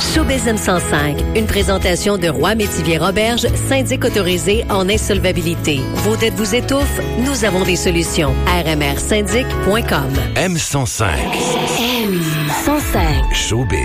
Showbiz M105, une présentation de Roy Métivier Roberge, syndic autorisé en insolvabilité. Vos dettes vous étouffent? Nous avons des solutions. rmrsyndic.com. M105. M105. Showbiz.